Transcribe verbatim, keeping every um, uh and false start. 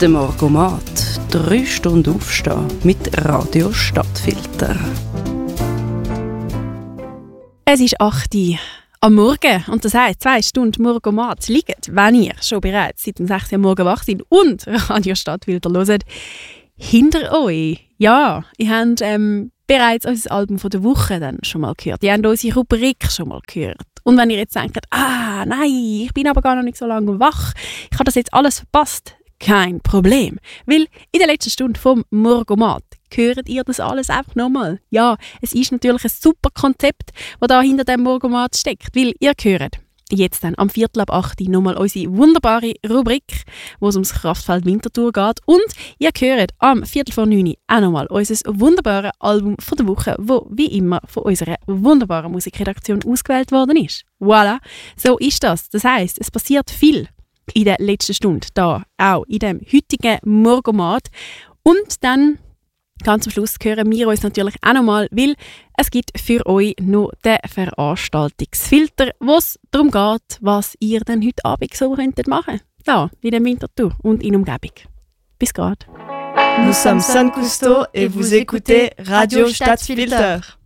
Der Morgomat. Drei Stunden aufstehen mit Radio Stadtfilter. Es ist acht Uhr am Morgen und das heisst, zwei Stunden Morgomat liegen, wenn ihr schon bereits seit dem sechs Uhr am Morgen wach seid und Radio Stadtfilter hört, hinter euch. Ja, ihr habt ähm, bereits unser Album von der Woche dann schon mal gehört. Ihr habt unsere Rubrik schon mal gehört. Und wenn ihr jetzt denkt, ah, nein, ich bin aber gar noch nicht so lange wach, ich habe das jetzt alles verpasst, kein Problem. Weil in der letzten Stunde vom Morgomat hört ihr das alles einfach nochmal. Ja, es ist natürlich ein super Konzept, das da hinter dem Morgomat steckt. Weil ihr hört jetzt dann am Viertel ab acht Uhr nochmal unsere wunderbare Rubrik, wo es ums Kraftfeld Winterthur geht. Und ihr hört am Viertel vor neun Uhr auch nochmal unser wunderbares Album von der Woche, wo wie immer von unserer wunderbaren Musikredaktion ausgewählt worden ist. Voilà, so ist das. Das heisst, es passiert viel in der letzten Stunde, da auch in dem heutigen Morgomat. Und dann ganz am Schluss hören wir uns natürlich auch nochmal, weil es gibt für euch noch den Veranstaltungsfilter, wo es darum geht, was ihr dann heute Abend so könntet machen. Ja, in der Winterthur und in Umgebung. Bis grad. Nous sommes San Cousteau et vous écoutez Radio Stadtfilter.